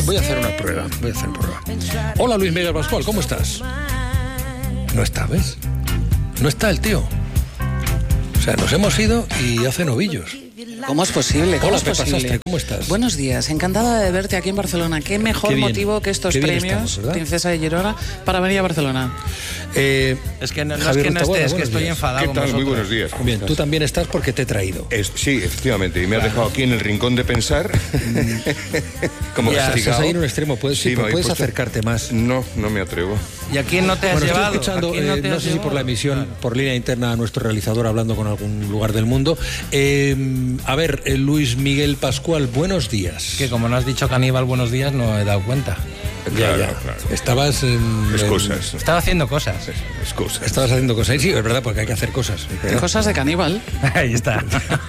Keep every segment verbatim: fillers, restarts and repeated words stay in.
voy a hacer una prueba, voy a hacer una prueba. Hola Luis Miguel Pascual, ¿cómo estás? No está, ¿ves? No está el tío. O sea, nos hemos ido y hace novillos. ¿Cómo es posible? ¿Cómo Hola, es Pepa posible? Sastre, ¿cómo estás? Buenos días, encantada de verte aquí en Barcelona. Qué mejor Qué bien, motivo que estos qué bien premios, estamos, ¿verdad? Princesa de Girona, para venir a Barcelona. Eh, Es que no, no es Javier que no Rutabola, esté, es que buenos estoy días. enfadado ¿Qué con tal? Muy vosotros. buenos días. ¿Cómo Bien, estás? tú también estás porque te he traído. Es- sí, efectivamente. Y me has dejado aquí en el rincón de pensar. Como Ya, Estás castigado. ahí en un extremo, puedes, sí, me pero habéis puedes puesto- acercarte más. No, no me atrevo. ¿Y a quién no te has Bueno, estoy llevado? escuchando, ¿A quién no, eh, te no has sé si por la llevado? emisión, Claro. por línea interna, a nuestro realizador hablando con algún lugar del mundo. Eh, a ver, eh, Luis Miguel Pascual, buenos días. Que como no has dicho Caníbal buenos días, no he dado cuenta. Claro, Ya, ya. claro. Estabas en... Excusas. Estaba haciendo cosas. Excusas. Estabas haciendo cosas. Sí, es verdad, porque hay que hacer cosas. Cosas de caníbal. Ahí está.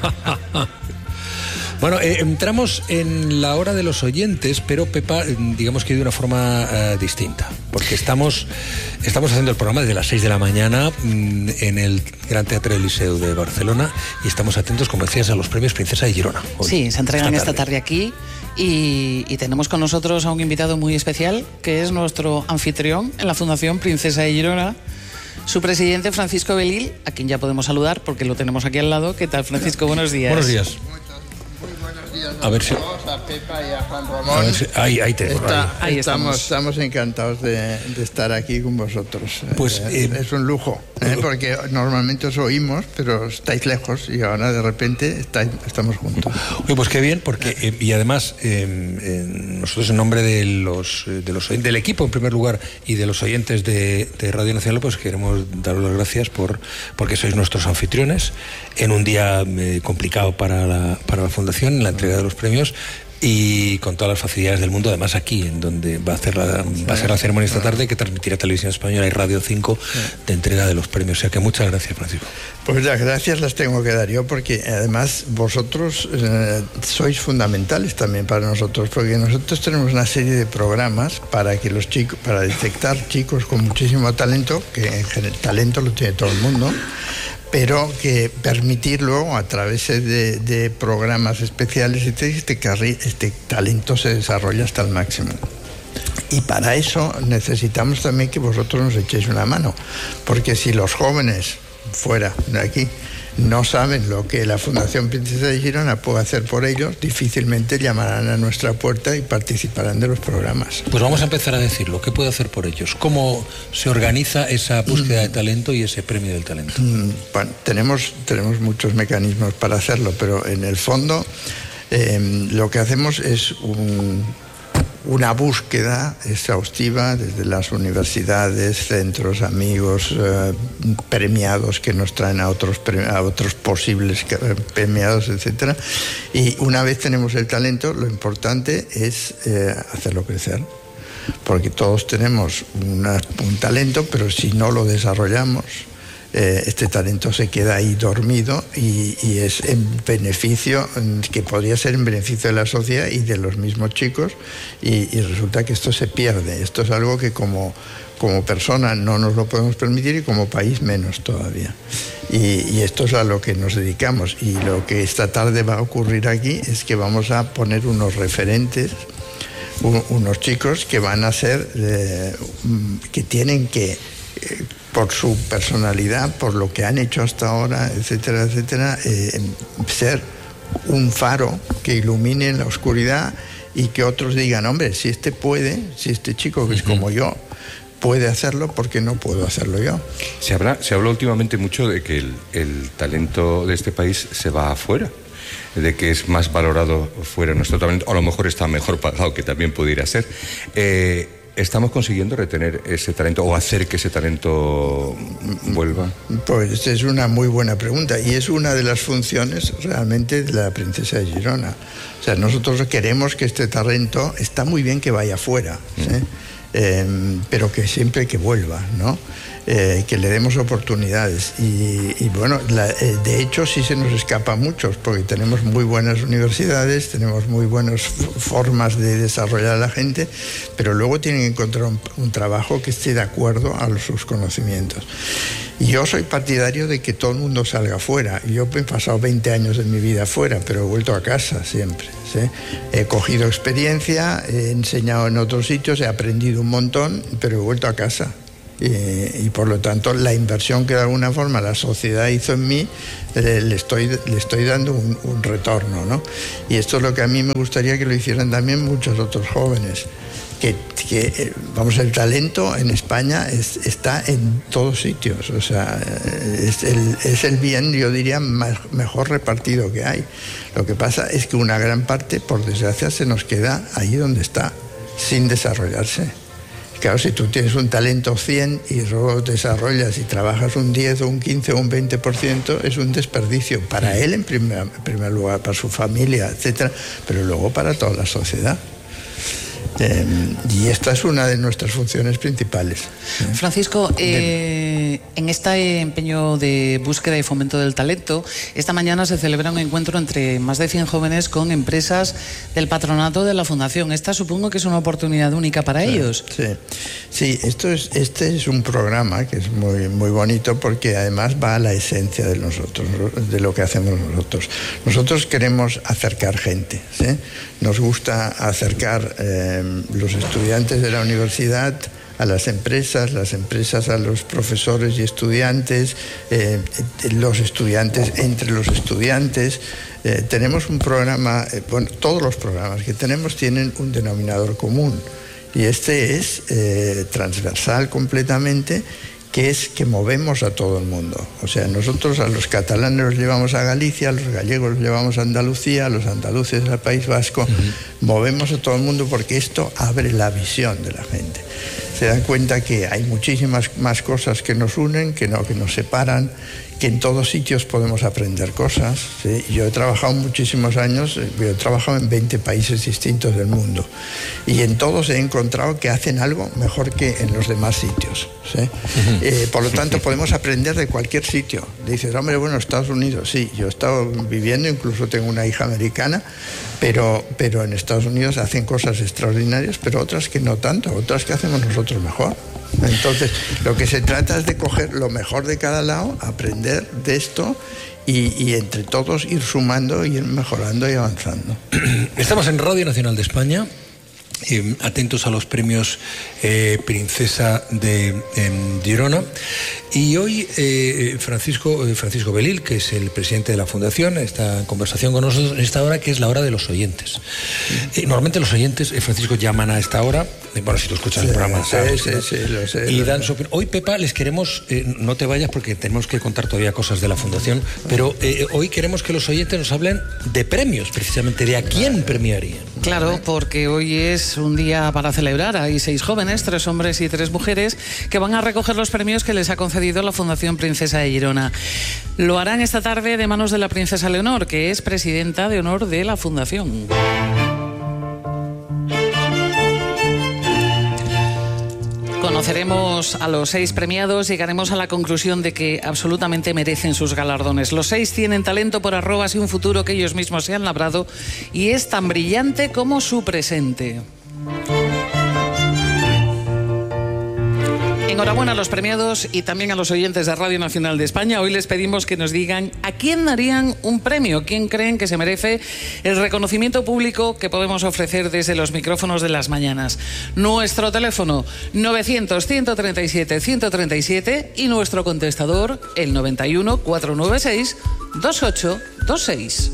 Bueno, eh, entramos en la hora de los oyentes, pero Pepa, eh, digamos que de una forma eh, distinta, porque estamos, estamos haciendo el programa desde las seis de la mañana mm, en el Gran Teatre del Liceu de Barcelona y estamos atentos, como decías, a los premios Princesa de Girona. Hoy, Sí, se entregan esta tarde aquí y, y tenemos con nosotros a un invitado muy especial, que es nuestro anfitrión en la Fundación Princesa de Girona, su presidente Francisco Belil, a quien ya podemos saludar porque lo tenemos aquí al lado. ¿Qué tal, Francisco? Buenos días. Buenos días. A ver si... A Pepa y a Juan A Ramón. ver si- ahí, ahí te... Está- ahí. Ahí estamos, estamos. estamos encantados de, de estar aquí con vosotros. Pues, Eh, eh, es un lujo, ¿eh? Porque normalmente os oímos, pero estáis lejos y ahora de repente estáis, estamos juntos. Oye, pues qué bien, porque eh, y además eh, eh, nosotros en nombre de los, eh, de los oy- del equipo en primer lugar y de los oyentes de, de Radio Nacional, pues queremos daros las gracias por porque sois nuestros anfitriones en un día eh, complicado para la, para la Fundación, en la entrega de los premios. Y con todas las facilidades del mundo, además aquí, en donde va a, hacer la, va a ser la ceremonia esta tarde, que transmitirá Televisión Española y Radio cinco de entrega de los premios. O sea que muchas gracias, Francisco. Pues las gracias las tengo que dar yo, porque además vosotros eh, sois fundamentales también para nosotros, porque nosotros tenemos una serie de programas para que los chicos, para detectar chicos con muchísimo talento, que en general talento lo tiene todo el mundo, pero que permitir luego a través de, de programas especiales este, este, carri- este talento se desarrolla hasta el máximo. Y para eso necesitamos también que vosotros nos echéis una mano, porque si los jóvenes fuera de aquí no saben lo que la Fundación Princesa de Girona puede hacer por ellos, difícilmente llamarán a nuestra puerta y participarán de los programas. Pues vamos a empezar a decirlo. ¿Qué puede hacer por ellos? ¿Cómo se organiza esa búsqueda de talento y ese premio del talento? Mm, Bueno, tenemos, tenemos muchos mecanismos para hacerlo, pero en el fondo eh, lo que hacemos es un, una búsqueda exhaustiva desde las universidades, centros, amigos, eh, premiados que nos traen a otros, pre- a otros posibles que- premiados, etcétera. Y una vez tenemos el talento, lo importante es eh, hacerlo crecer. Porque todos tenemos una- un talento, pero si no lo desarrollamos, eh, este talento se queda ahí dormido y, y es en beneficio, que podría ser en beneficio de la sociedad y de los mismos chicos, y, y resulta que esto se pierde. Esto es algo que como, como persona no nos lo podemos permitir y como país menos todavía. Y, y esto es a lo que nos dedicamos. Y lo que esta tarde va a ocurrir aquí es que vamos a poner unos referentes, un- unos chicos que van a ser, eh, que tienen que, eh, por su personalidad, por lo que han hecho hasta ahora, etcétera, etcétera, eh, ser un faro que ilumine en la oscuridad y que otros digan, hombre, si este puede, si este chico que es como yo puede hacerlo, ¿por qué no puedo hacerlo yo? Se habla, se habla últimamente mucho de que el, el talento de este país se va afuera, de que es más valorado fuera nuestro talento, o a lo mejor está mejor pagado, que también pudiera ser. Eh, ¿Estamos consiguiendo retener ese talento o hacer que ese talento vuelva? Pues es una muy buena pregunta y es una de las funciones realmente de la Princesa de Girona. O sea, nosotros queremos que este talento, está muy bien que vaya afuera, ¿sí? eh, pero que siempre que vuelva, ¿no? Eh, que le demos oportunidades y, y bueno, la, eh, de hecho sí se nos escapa a muchos porque tenemos muy buenas universidades, tenemos muy buenas f- formas de desarrollar a la gente, pero luego tienen que encontrar un, un trabajo que esté de acuerdo a los- sus conocimientos. Y yo soy partidario de que todo el mundo salga fuera. Yo he pasado veinte años de mi vida fuera, pero he vuelto a casa siempre, ¿sí? He cogido experiencia, he enseñado en otros sitios, he aprendido un montón, pero he vuelto a casa. Y, y por lo tanto la inversión que de alguna forma la sociedad hizo en mí, eh, le, estoy, le estoy dando un, un retorno, ¿no? Y esto es lo que a mí me gustaría que lo hicieran también muchos otros jóvenes. Que, que, vamos, el talento en España es, está en todos sitios, o sea, es el, es el bien, yo diría, más, mejor repartido que hay. Lo que pasa es que una gran parte, por desgracia, se nos queda ahí donde está, sin desarrollarse. Claro, si tú tienes un talento cien y luego desarrollas y trabajas un diez o un quince o un veinte por ciento, es un desperdicio para él en primer, en primer lugar, para su familia, etcétera, pero luego para toda la sociedad. Eh, y esta es una de nuestras funciones principales. Francisco, eh, en este empeño de búsqueda y fomento del talento, esta mañana se celebra un encuentro entre más de cien jóvenes con empresas del patronato de la Fundación. Esta supongo que es una oportunidad única para sí, ellos. Sí, sí, esto es, este es un programa que es muy, muy bonito porque además va a la esencia de nosotros, de lo que hacemos nosotros. Nosotros queremos acercar gente, ¿sí? Nos gusta acercar eh, los estudiantes de la universidad a las empresas, las empresas a los profesores y estudiantes, eh, los estudiantes entre los estudiantes. Eh, tenemos un programa, eh, bueno, todos los programas que tenemos tienen un denominador común y este es eh, transversal completamente, que es que movemos a todo el mundo. O sea, nosotros a los catalanes los llevamos a Galicia, a los gallegos los llevamos a Andalucía, a los andaluces al País Vasco, uh-huh. Movemos a todo el mundo porque esto abre la visión de la gente. Se dan cuenta que hay muchísimas más cosas que nos unen, que no, que nos separan, que en todos sitios podemos aprender cosas, ¿sí? Yo he trabajado muchísimos años, yo he trabajado en veinte países distintos del mundo y en todos he encontrado que hacen algo mejor que en los demás sitios, ¿sí? Uh-huh. Eh, por lo tanto, podemos aprender de cualquier sitio. Dices, hombre, bueno, Estados Unidos, sí, yo he estado viviendo, incluso tengo una hija americana, pero, pero en Estados Unidos hacen cosas extraordinarias, pero otras que no tanto, otras que hacemos nosotros mejor. Entonces, lo que se trata es de coger lo mejor de cada lado, aprender de esto y, y entre todos ir sumando, ir mejorando y avanzando. Estamos en Radio Nacional de España, eh, atentos a los premios eh, Princesa de eh, Girona. Y hoy eh, Francisco, eh, Francisco Belil, que es el presidente de la Fundación, está en conversación con nosotros en esta hora, que es la hora de los oyentes. Eh, normalmente los oyentes, eh, Francisco, llaman a esta hora, eh, bueno, si tú escuchas sí, el programa, sí, sabes, sí, ¿no? sí, lo sé, y lo dan sé. su opinión. Hoy, Pepa, les queremos, eh, no te vayas porque tenemos que contar todavía cosas de la Fundación, pero eh, hoy queremos que los oyentes nos hablen de premios, precisamente, de a quién premiarían. Claro, porque hoy es un día para celebrar. Hay seis jóvenes, tres hombres y tres mujeres, que van a recoger los premios que les ha concedido la Fundación Princesa de Girona. Lo harán esta tarde de manos de la princesa Leonor, que es presidenta de honor de la Fundación. Conoceremos a los seis premiados, llegaremos a la conclusión de que absolutamente merecen sus galardones. Los seis tienen talento por arrobas y un futuro que ellos mismos se han labrado y es tan brillante como su presente. Enhorabuena a los premiados y también a los oyentes de Radio Nacional de España. Hoy les pedimos que nos digan a quién darían un premio, quién creen que se merece el reconocimiento público que podemos ofrecer desde los micrófonos de las mañanas. Nuestro teléfono novecientos, ciento treinta y siete, ciento treinta y siete y nuestro contestador el noventa y uno, cuatrocientos noventa y seis, veintiocho veintiséis.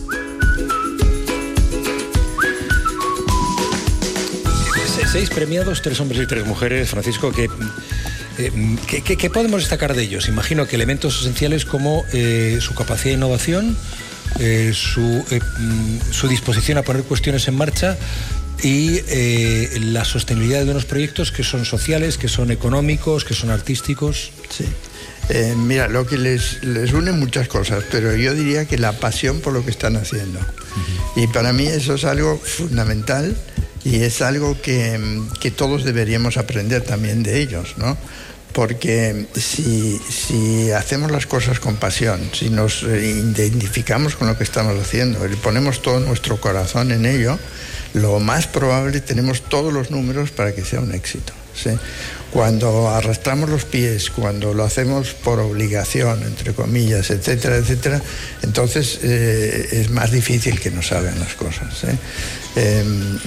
Seis premiados, tres hombres y tres mujeres, Francisco, que... Eh, ¿qué, qué, ¿Qué podemos destacar de ellos? Imagino que elementos esenciales como eh, su capacidad de innovación, eh, su, eh, su disposición a poner cuestiones en marcha y eh, la sostenibilidad de unos proyectos que son sociales, que son económicos, que son artísticos. Sí. Eh, mira, lo que les, les une muchas cosas, pero yo diría que la pasión por lo que están haciendo. Uh-huh. Y para mí eso es algo fundamental. Y es algo que, que todos deberíamos aprender también de ellos, ¿no? Porque si, si hacemos las cosas con pasión, si nos identificamos con lo que estamos haciendo, y ponemos todo nuestro corazón en ello, lo más probable tenemos todos los números para que sea un éxito. ¿sí? Cuando arrastramos los pies, cuando lo hacemos por obligación, entre comillas, etcétera, etcétera, entonces eh, es más difícil que nos salgan las cosas. ¿eh? Eh,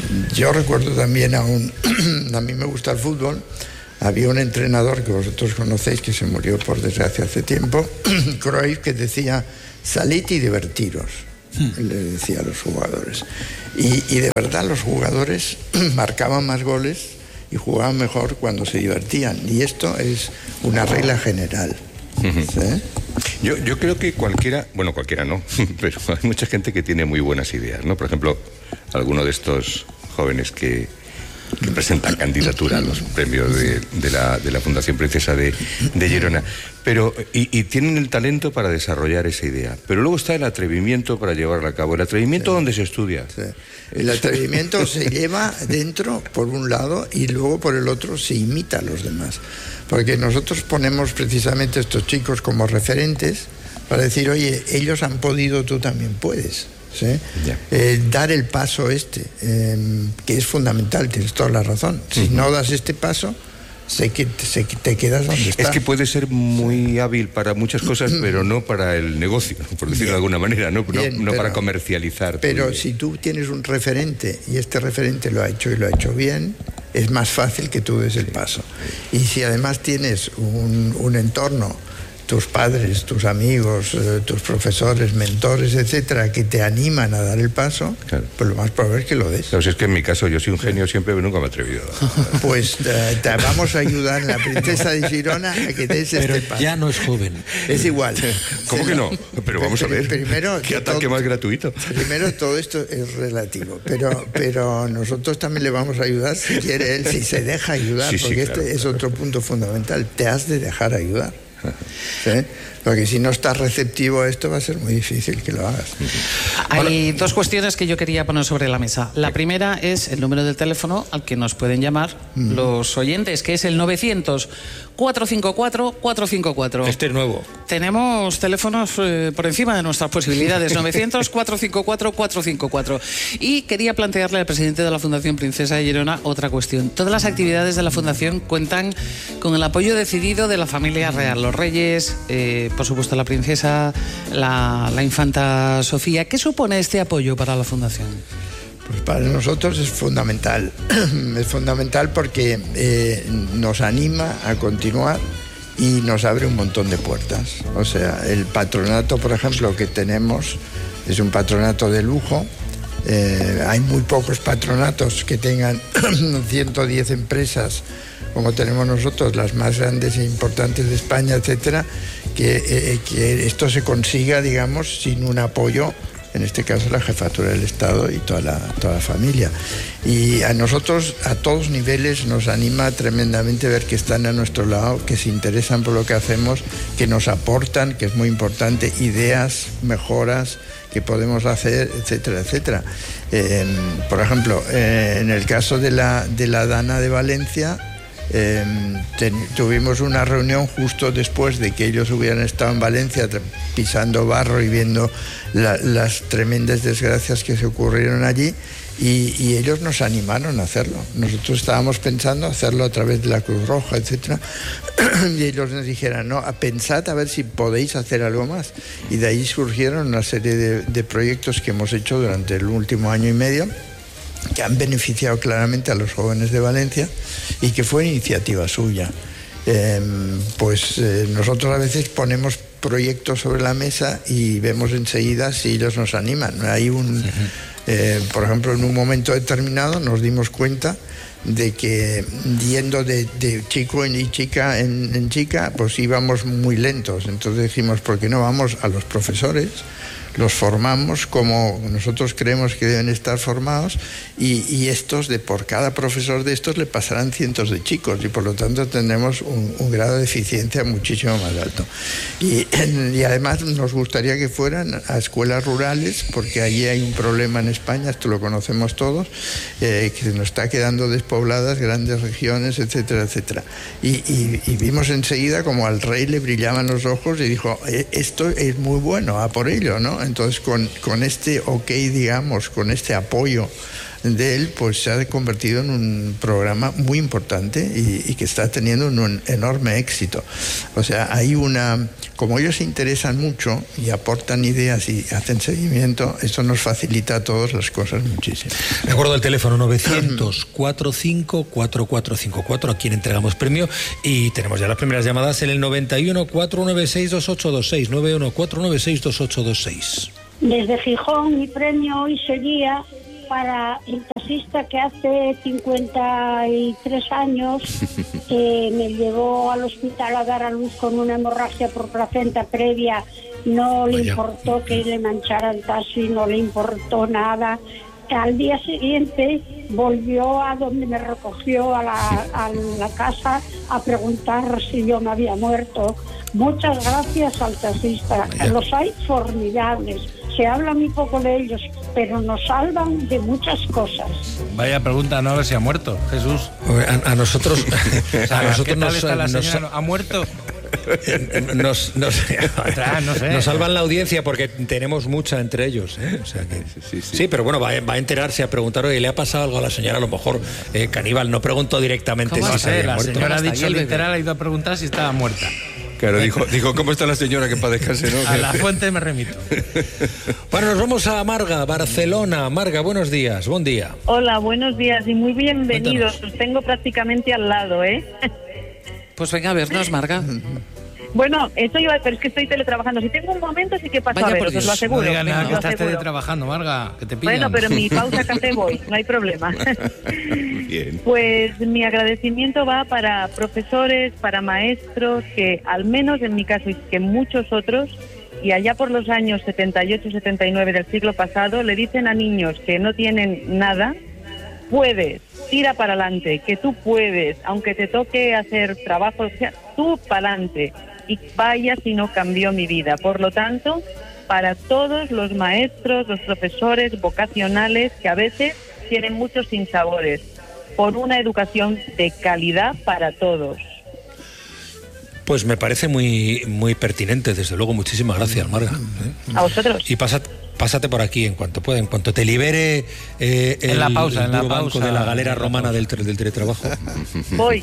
yo recuerdo también a un... a mí me gusta el fútbol. Había un entrenador que vosotros conocéis, que se murió por desgracia hace tiempo, Cruyff, que decía, salid y divertiros, le decía a los jugadores. Y, y de verdad los jugadores marcaban más goles y jugaban mejor cuando se divertían. Y esto es una regla general. ¿Sí? Yo, yo creo que cualquiera, bueno, cualquiera no, pero hay mucha gente que tiene muy buenas ideas, ¿no? Por ejemplo, alguno de estos jóvenes que, que presentan candidatura a los premios de, de, la, de la Fundación Princesa de, de Girona, pero, y, y tienen el talento para desarrollar esa idea, pero luego está el atrevimiento para llevarla a cabo. ¿El atrevimiento sí. dónde se estudia? Sí. El atrevimiento se lleva dentro por un lado y luego por el otro se imita a los demás, porque nosotros ponemos precisamente a estos chicos como referentes para decir, oye, ellos han podido, tú también puedes. ¿Sí? Yeah. Eh, dar el paso este, eh, que es fundamental, tienes toda la razón. Si uh-huh. no das este paso, sé que te, sé que te quedas donde estás. Es que puede ser muy sí. hábil para muchas cosas, pero no para el negocio, por decirlo Bien. de alguna manera, no, Bien, no, no pero, para comercializar. Pero si tú tienes un referente y este referente lo ha hecho y lo ha hecho bien, es más fácil que tú des el paso. Y si además tienes un, un entorno, tus padres, tus amigos, eh, tus profesores, mentores, etcétera, que te animan a dar el paso, claro. pues lo más probable es que lo des. Pero si es que en mi caso yo soy un genio siempre, pero nunca me he atrevido. Pues eh, te vamos a ayudar en la Princesa de Girona a que des pero este paso. Ya no es joven. Es igual. ¿Cómo que no? Pero vamos a ver. Primero, ¿qué ataque todo, más gratuito? Primero, todo esto es relativo, pero, pero nosotros también le vamos a ayudar si quiere él, si se deja ayudar, sí, sí, porque claro, este claro. es otro punto fundamental. Te has de dejar ayudar. ¿Sí? Porque si no estás receptivo a esto va a ser muy difícil que lo hagas. Hay bueno, dos cuestiones que yo quería poner sobre la mesa. La primera es el número del teléfono al que nos pueden llamar mm. los oyentes, que es el novecientos, cuatrocientos cincuenta y cuatro, cuatrocientos cincuenta y cuatro. Este es nuevo. Tenemos teléfonos eh, por encima de nuestras posibilidades, novecientos, cuatrocientos cincuenta y cuatro, cuatrocientos cincuenta y cuatro. Y quería plantearle al presidente de la Fundación Princesa de Girona otra cuestión. Todas las actividades de la Fundación cuentan con el apoyo decidido de la familia real, los reyes, eh, por supuesto la princesa, la, la infanta Sofía. ¿Qué supone este apoyo para la Fundación? Pues para nosotros es fundamental. Es fundamental porque eh, nos anima a continuar y nos abre un montón de puertas. O sea, el patronato, por ejemplo, que tenemos es un patronato de lujo. Eh, hay muy pocos patronatos que tengan ciento diez empresas como tenemos nosotros, las más grandes e importantes de España, etcétera, que, eh, que esto se consiga, digamos, sin un apoyo, en este caso la jefatura del Estado y toda la, toda la familia. Y a nosotros, a todos niveles, nos anima tremendamente ver que están a nuestro lado, que se interesan por lo que hacemos, que nos aportan, que es muy importante, ideas, mejoras que podemos hacer, etcétera, etcétera. Eh, por ejemplo, eh, en el caso de la, de la Dana de Valencia, Eh, ten, tuvimos una reunión justo después de que ellos hubieran estado en Valencia pisando barro y viendo la, las tremendas desgracias que se ocurrieron allí y, y ellos nos animaron a hacerlo. Nosotros estábamos pensando hacerlo a través de la Cruz Roja, etcétera, y ellos nos dijeron, no, pensad a ver si podéis hacer algo más. Y de ahí surgieron una serie de, de proyectos que hemos hecho durante el último año y medio, que han beneficiado claramente a los jóvenes de Valencia y que fue iniciativa suya. Eh, pues eh, nosotros a veces ponemos proyectos sobre la mesa y vemos enseguida si ellos nos animan. Hay un, eh, por ejemplo, en un momento determinado nos dimos cuenta de que yendo de, de chico y chica en, en chica, pues íbamos muy lentos. Entonces dijimos, ¿por qué no vamos a los profesores? Los formamos como nosotros creemos que deben estar formados y, y estos, de por cada profesor de estos le pasarán cientos de chicos y por lo tanto tendremos un, un grado de eficiencia muchísimo más alto. Y, y además nos gustaría que fueran a escuelas rurales, porque allí hay un problema en España, esto lo conocemos todos, eh, que nos está quedando despobladas grandes regiones, etcétera, etcétera. Y, y, y vimos enseguida como al rey le brillaban los ojos y dijo, esto es muy bueno, a por ello, ¿no? Entonces, con, con este ok, digamos, con este apoyo de él, pues se ha convertido en un programa muy importante y, y que está teniendo un enorme éxito. O sea, hay una... Como ellos se interesan mucho y aportan ideas y hacen seguimiento, eso nos facilita a todos las cosas muchísimo. Recuerdo el teléfono novecientos cuarenta y cinco cuarenta y cuatro cincuenta y cuatro, a quien entregamos premio, y tenemos ya las primeras llamadas en el noventa y uno, cuatrocientos noventa y seis, veintiocho veintiséis, noventa y uno, cuatrocientos noventa y seis, veintiocho veintiséis. Desde Gijón, mi premio hoy sería para el taxista que hace cincuenta y tres años eh, me llevó al hospital a dar a luz con una hemorragia por placenta previa. No le Vaya. importó que le manchara el taxi, no le importó nada. Al día siguiente volvió a donde me recogió, a la, a la casa, a preguntar si yo me había muerto. Muchas gracias al taxista. Los hay formidables. Se habla muy poco de ellos, pero nos salvan de muchas cosas. Vaya pregunta, no a ver si ha muerto, Jesús. A, a nosotros, O sea, a nosotros ¿qué tal nos, está la nos- señora? ¿Ha muerto? nos, nos, Ah, no sé. nos salvan la audiencia porque tenemos mucha entre ellos, ¿eh? O sea que, Sí, sí. sí, pero bueno, va, a- va a enterarse, a preguntar, oye, ¿le ha pasado algo a la señora? A lo mejor eh, Caníbal no preguntó directamente ¿Cómo si No se sé, había la muerto. señora ha Hasta dicho ahí el bebé. literal, ha ido a preguntar si estaba muerta. Claro, dijo, dijo, ¿cómo está la señora? Que para descanse, ¿no? A la fuente me remito. Bueno, nos vamos a Marga, Barcelona. Marga, buenos días, buen día. Hola, buenos días y muy bienvenidos. Los tengo prácticamente al lado, ¿eh? Pues venga a vernos, Marga. Bueno, eso iba, pero es que estoy teletrabajando. Si tengo un momento sí que paso Vaya a por veros, os Dios. lo No aseguro. digas nada, os que lo estás aseguro. teletrabajando, Marga, que te pillan. Bueno, pero en mi pausa café voy, no hay problema. Bien. Pues mi agradecimiento va para profesores, para maestros, que al menos en mi caso y que muchos otros, y allá por los años setenta y ocho setenta y nueve del siglo pasado, le dicen a niños que no tienen nada: puedes, tira para adelante, que tú puedes, aunque te toque hacer trabajo, o sea, tú para adelante. Y vaya si no cambió mi vida. Por lo tanto, para todos los maestros, los profesores vocacionales que a veces tienen muchos sinsabores, por una educación de calidad para todos. Pues me parece muy, muy pertinente, desde luego. Muchísimas gracias, Marga. ¿eh? A vosotros. Y pásate, pásate por aquí en cuanto pueda, en cuanto te libere eh, el, En la pausa, el en la duro banco pausa, de la galera en la romana pausa. del, tre- del teletrabajo. Voy.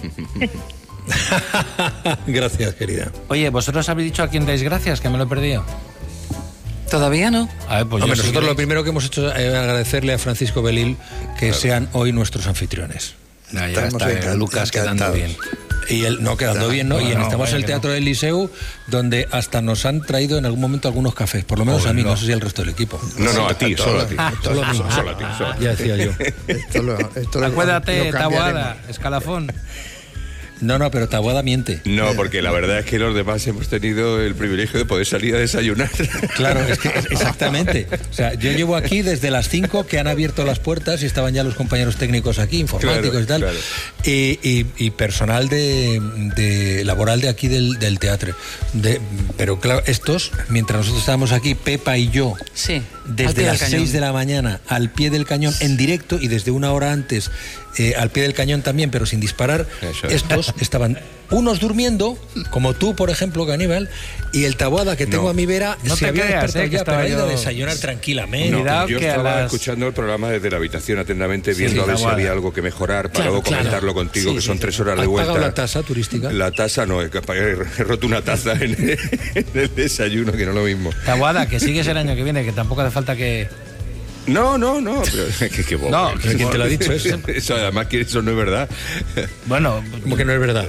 Gracias, querida. Oye, ¿vosotros habéis dicho a quién dais gracias? Que me lo he perdido. Todavía no. A ver, pues Hombre, yo sí nosotros que- lo primero que hemos hecho es agradecerle a Francisco Belil que sean hoy nuestros anfitriones. No, ya Estamos está, eh, encan- Lucas quedando encantados. bien. Y él, no, quedando bien, ¿no? Bueno, y no, estamos en el vaya que Teatro no. del Liceu, donde hasta nos han traído en algún momento algunos cafés, por lo menos Joder, a mí, no. no. sé si al resto del equipo. No, no, a ti, solo a ti. Solo a mí. Solo a ti, solo a ti. Ya decía yo. Esto lo, esto lo- Acuérdate, lo cambiaremos. Taboada, escalafón. No, no, pero Taboada miente. No, porque la verdad es que los demás hemos tenido el privilegio de poder salir a desayunar. Claro, es que es- exactamente. O sea, yo llevo aquí desde las cinco que han abierto las puertas y estaban ya los compañeros técnicos aquí, informáticos Claro, y tal. claro. Y, y- y personal de, de laboral de aquí del, del teatro. De, pero claro, estos, mientras nosotros estábamos aquí, Pepa y yo, Sí. al desde pie del las cañón. seis de la mañana al pie del cañón en directo y desde una hora antes eh, al pie del cañón también, pero sin disparar, Eso es. estos estaban unos durmiendo, como tú, por ejemplo, Caníbal, y el Taboada que tengo No. a mi vera No se te había creas, despertado eh, que ya, pero estaba ha ido a yo- desayunar tranquilamente. No, Cuidado yo que a estaba las- escuchando el programa desde la habitación atentamente, viendo a ver si Taboada. había algo que mejorar para Claro, luego claro. comentarlo contigo, Sí, que sí, son sí. tres horas de ¿Has vuelta. pagado la tasa turística? La tasa no, he, he roto una taza en el, en el desayuno, que no es lo mismo. Taboada, que sigues el año que viene, que tampoco hace falta que... No, no, no, pero qué, qué bobo. No, ¿Pero quién te lo ha dicho eso? Eso, además que eso no es verdad. Bueno, Como que no es verdad.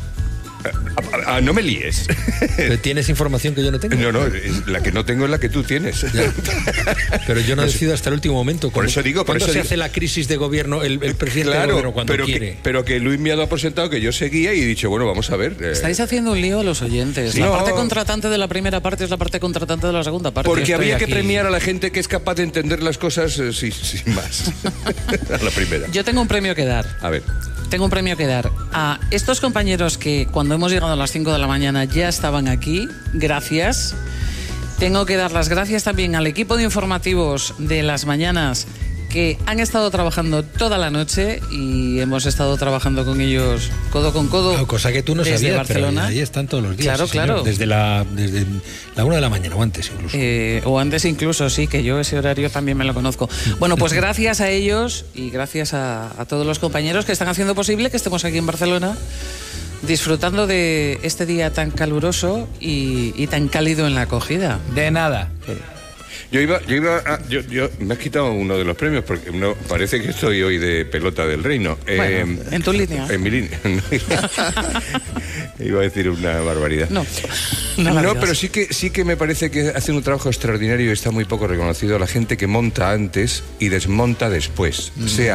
Ah, no me líes. Pero ¿tienes información que yo no tengo? No, no, es- la que no tengo es la que tú tienes. Pero yo no decido hasta el último momento. Por eso digo, por ¿Cuándo eso se digo- hace la crisis de gobierno el, el presidente del Claro, gobierno cuando pero quiere? que, pero que Luis me ha dado por sentado que yo seguía y he dicho, bueno, vamos a ver. eh, Estáis haciendo un lío a los oyentes. Sí. La No. parte contratante de la primera parte es la parte contratante de la segunda parte. porque Estoy había que aquí. premiar a la gente que es capaz de entender las cosas eh, sin, sin más. A la primera. Yo tengo un premio que dar. A ver. Tengo un premio que dar a estos compañeros que cuando hemos llegado a las cinco de la mañana ya estaban aquí. Gracias. Tengo que dar las gracias también al equipo de informativos de las mañanas que han estado trabajando toda la noche y hemos estado trabajando con ellos codo con codo. No, cosa que tú no desde sabías, Barcelona. pero ahí están todos los días. Claro, sí, señor. claro. Desde la, desde la una de la mañana o antes incluso. Eh, o antes incluso, sí, que yo ese horario también me lo conozco. Bueno, pues gracias a ellos y gracias a, a todos los compañeros que están haciendo posible que estemos aquí en Barcelona disfrutando de este día tan caluroso y, y tan cálido en la acogida. De nada. Yo iba, yo iba a, yo, yo, me has quitado uno de los premios porque no, parece que estoy hoy de pelota del reino. Bueno, eh, en tu línea. En mi línea. Iba a decir una barbaridad. No, no, no, no pero sí que sí que me parece que hacen un trabajo extraordinario y está muy poco reconocido la gente que monta antes y desmonta después. Mm. Sea